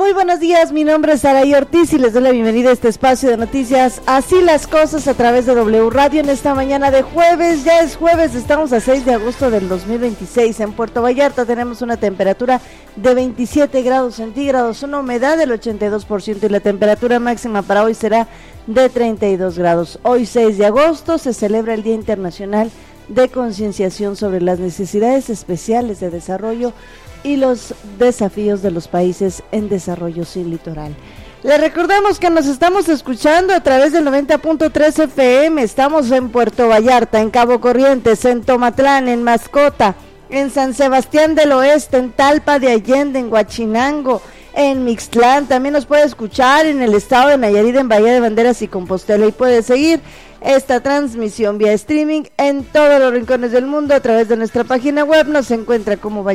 Muy buenos días, mi nombre es Saraí Ortiz y les doy la bienvenida a este espacio de noticias Así las Cosas a través de W Radio en esta mañana de jueves. Ya es jueves, estamos a 6 de agosto del 2026. En Puerto Vallarta tenemos una temperatura de 27 grados centígrados, una humedad del 82% y la temperatura máxima para hoy será de 32 grados. Hoy 6 de agosto se celebra el Día Internacional de Concienciación sobre las Necesidades Especiales de Desarrollo y los desafíos de los países en desarrollo sin litoral. Les recordamos que nos estamos escuchando a través del 90.3 FM, estamos en Puerto Vallarta, en Cabo Corrientes, en Tomatlán, en Mascota, en San Sebastián del Oeste, en Talpa de Allende, en Huachinango, en Mixtlán. También nos puede escuchar en el estado de Nayarit, en Bahía de Banderas y Compostela, y puede seguir esta transmisión vía streaming en todos los rincones del mundo a través de nuestra página web. Nos encuentra como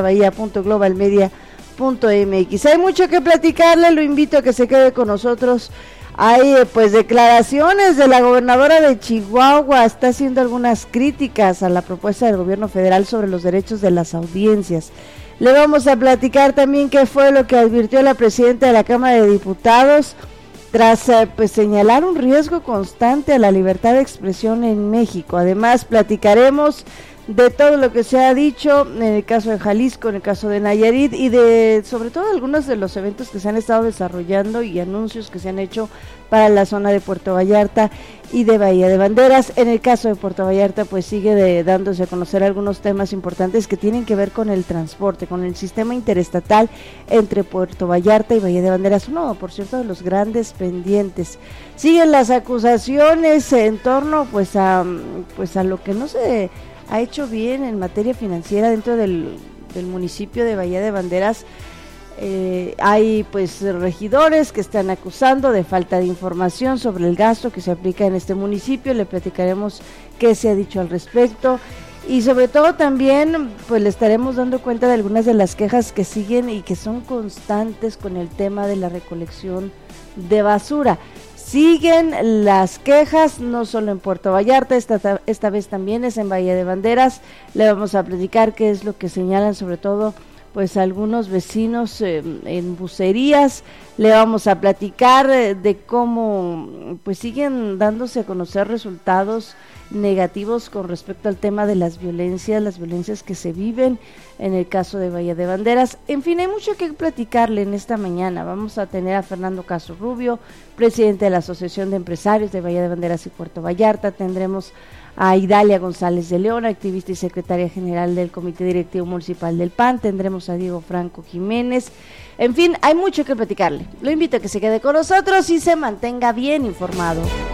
vallartabahía.globalmedia.mx. Hay mucho que platicarle, lo invito a que se quede con nosotros. Hay pues declaraciones de la gobernadora de Chihuahua, está haciendo algunas críticas a la propuesta del gobierno federal sobre los derechos de las audiencias. Le vamos a platicar también qué fue lo que advirtió la presidenta de la Cámara de Diputados tras pues señalar un riesgo constante a la libertad de expresión en México. Además, platicaremos de todo lo que se ha dicho en el caso de Jalisco, en el caso de Nayarit y de sobre todo algunos de los eventos que se han estado desarrollando y anuncios que se han hecho para la zona de Puerto Vallarta y de Bahía de Banderas. En el caso de Puerto Vallarta pues sigue dándose a conocer algunos temas importantes que tienen que ver con el transporte, con el sistema interestatal entre Puerto Vallarta y Bahía de Banderas, uno por cierto de los grandes pendientes. Siguen las acusaciones en torno pues a lo que no se ha hecho bien en materia financiera dentro del municipio de Bahía de Banderas. Hay pues regidores que están acusando de falta de información sobre el gasto que se aplica en este municipio. Le platicaremos qué se ha dicho al respecto y sobre todo también pues le estaremos dando cuenta de algunas de las quejas que siguen y que son constantes con el tema de la recolección de basura. Siguen las quejas, no solo en Puerto Vallarta, esta vez también es en Bahía de Banderas. Le vamos a platicar qué es lo que señalan sobre todo pues algunos vecinos en bucerías. Le vamos a platicar de cómo pues siguen dándose a conocer resultados negativos con respecto al tema de las violencias que se viven en el caso de Bahía de Banderas. En fin, hay mucho que platicarle en esta mañana. Vamos a tener a Fernando Castro Rubio, presidente de la Asociación de Empresarios de Bahía de Banderas y Puerto Vallarta. Tendremos a Idalia González de León, activista y secretaria general del Comité Directivo Municipal del PAN. Tendremos a Diego Franco Jiménez. En fin, hay mucho que platicarle. Lo invito a que se quede con nosotros y se mantenga bien informado.